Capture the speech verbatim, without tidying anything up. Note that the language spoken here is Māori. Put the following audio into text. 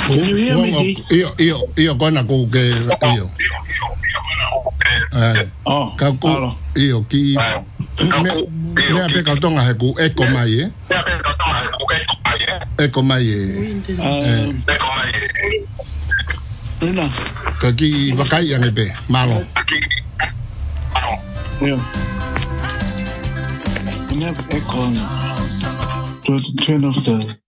Can you hear me, D? Io, io, io con la che io. Eh, oh, kako, io chi ne ne ave katonga he ku eko mai eh. Eko mai eh. Eh, Ina. Ka ki vakai ane be, malo. Yeah. I have echo on. Turn off the